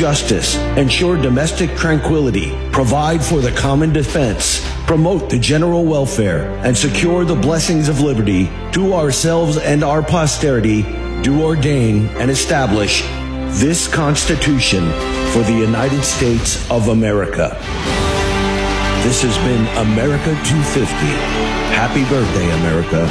justice, ensure domestic tranquility, provide for the common defense, promote the general welfare, and secure the blessings of liberty, to ourselves and our posterity, do ordain and establish this Constitution for the United States of America. This has been America 250. Happy birthday, America.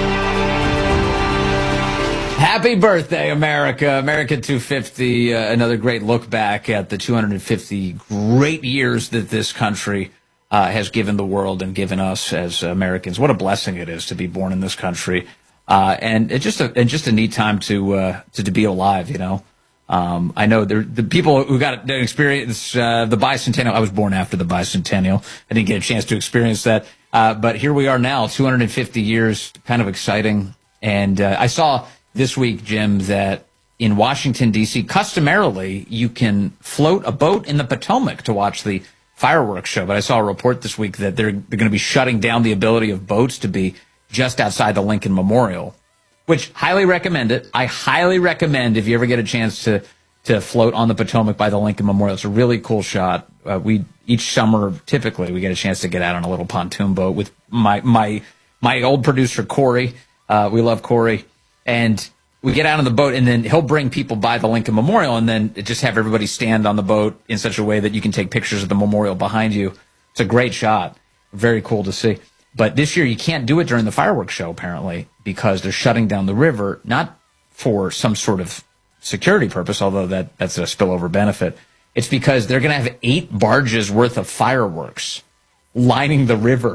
Happy birthday, America. America 250, another great look back at the 250 great years that this country has given the world and given us as Americans. What a blessing it is to be born in this country. And it's just a neat time to be alive, you know. I know the people who got to experience the bicentennial. I was born after the bicentennial. I didn't get a chance to experience that. But here we are now, 250 years, kind of exciting. And I saw this week, Jim, that in Washington, D.C., customarily, you can float a boat in the Potomac to watch the fireworks show. But I saw a report this week that they're going to be shutting down the ability of boats to be just outside the Lincoln Memorial, which highly recommend it. I highly recommend if you ever get a chance to float on the Potomac by the Lincoln Memorial. It's a really cool shot. Each summer, typically, we get a chance to get out on a little pontoon boat with my old producer, Corey. We love Corey. And we get out on the boat, and then he'll bring people by the Lincoln Memorial, and then just have everybody stand on the boat in such a way that you can take pictures of the memorial behind you. It's a great shot. Very cool to see. But this year, you can't do it during the fireworks show, apparently, because they're shutting down the river, not for some sort of security purpose, although that's a spillover benefit. It's because they're going to have 8 barges worth of fireworks lining the river.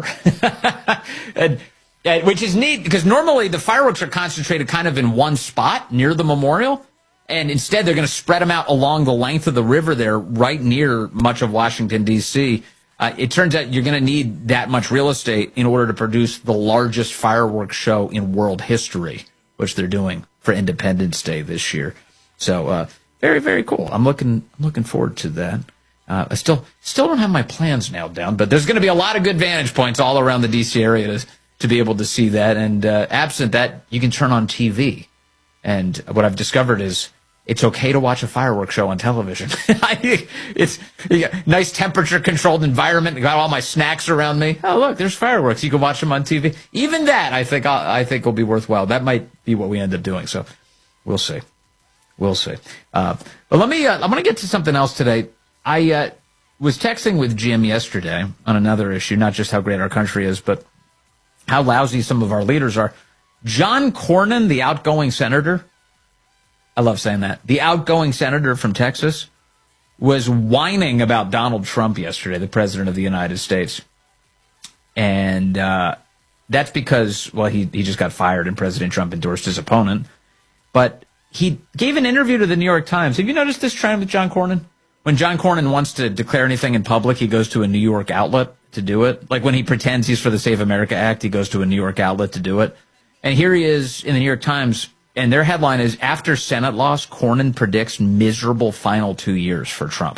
Which is neat, because normally the fireworks are concentrated kind of in one spot near the memorial, and instead they're going to spread them out along the length of the river there, right near much of Washington, D.C. It turns out you're going to need that much real estate in order to produce the largest fireworks show in world history, which they're doing for Independence Day this year. So very, very cool. I'm looking forward to that. I still don't have my plans nailed down, but there's going to be a lot of good vantage points all around the D.C. area to be able to see that. And absent that, you can turn on TV. And what I've discovered is it's okay to watch a fireworks show on television. It's nice temperature-controlled environment. Got all my snacks around me. Oh, look, there's fireworks. You can watch them on TV. Even that, I think will be worthwhile. That might be what we end up doing. So we'll see. We'll see. But I'm going to get to something else today. I was texting with Jim yesterday on another issue, not just how great our country is, but how lousy some of our leaders are. John Cornyn, the outgoing senator, I love saying that, the outgoing senator from Texas, was whining about Donald Trump yesterday, the president of the United States. And that's because, well, he just got fired and President Trump endorsed his opponent. But he gave an interview to the New York Times. Have you noticed this trend with John Cornyn? When John Cornyn wants to declare anything in public, he goes to a New York outlet to do it. Like when he pretends he's for the Save America Act, he goes to a New York outlet to do it. And here he is in the New York Times, and their headline is, "After Senate loss, Cornyn predicts miserable final 2 years for Trump."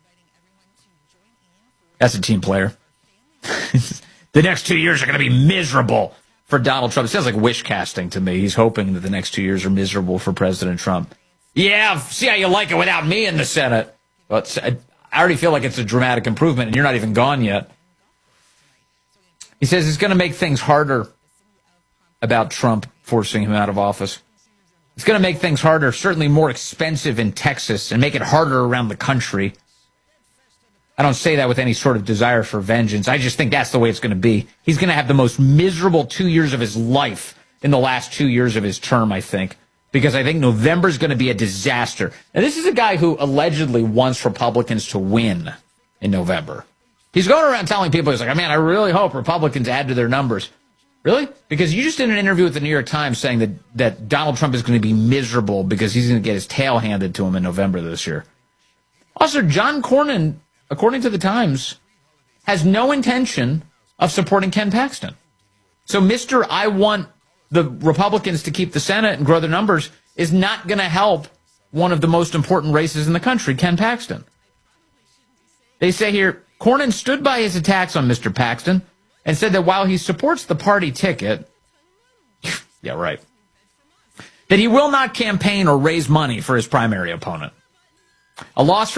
That's a team player. The next 2 years are going to be miserable for Donald Trump. It sounds like wish casting to me. He's hoping that the next 2 years are miserable for President Trump. Yeah, see how you like it without me in the Senate. Well, I already feel like it's a dramatic improvement, and you're not even gone yet. He says it's going to make things harder about Trump forcing him out of office. It's going to make things harder, certainly more expensive in Texas, and make it harder around the country. I don't say that with any sort of desire for vengeance. I just think that's the way it's going to be. He's going to have the most miserable 2 years of his life in the last 2 years of his term, I think. Because I think November's going to be a disaster. And this is a guy who allegedly wants Republicans to win in November. He's going around telling people, he's like, man, I really hope Republicans add to their numbers. Really? Because you just did an interview with the New York Times saying that Donald Trump is going to be miserable because he's going to get his tail handed to him in November this year. Also, John Cornyn, according to the Times, has no intention of supporting Ken Paxton. So Mr. I want the Republicans to keep the Senate and grow their numbers is not going to help one of the most important races in the country, Ken Paxton. They say here, Cornyn stood by his attacks on Mr. Paxton and said that while he supports the party ticket, yeah, right, that he will not campaign or raise money for his primary opponent. A loss for